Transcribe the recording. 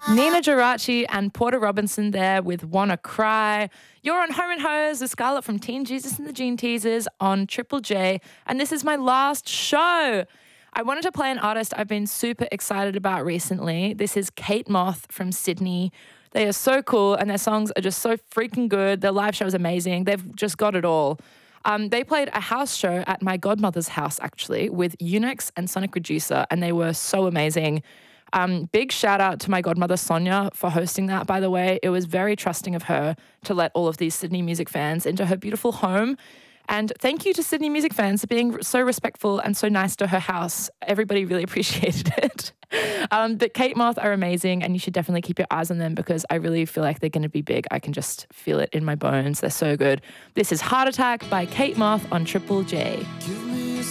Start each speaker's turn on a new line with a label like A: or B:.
A: Nina Geraci and Porter Robinson there with Wanna Cry. You're on Home and Hose with Scarlett from Teen Jesus and the Gene Teasers on Triple J, and this is my last show. I wanted to play an artist I've been super excited about recently. This is Kate Moth from Sydney. They are so cool, and their songs are just so freaking good. Their live show is amazing. They've just got it all. They played a house show at my godmother's house, actually, with Unix and Sonic Reducer, and they were so amazing. Big shout out to my godmother, Sonia, for hosting that, by the way. It was very trusting of her to let all of these Sydney music fans into her beautiful home. And thank you to Sydney music fans for being so respectful and so nice to her house. Everybody really appreciated it. But Kate Moth are amazing, and you should definitely keep your eyes on them because I really feel like they're going to be big. I can just feel it in my bones. They're so good. This is Heart Attack by Kate Moth on Triple J.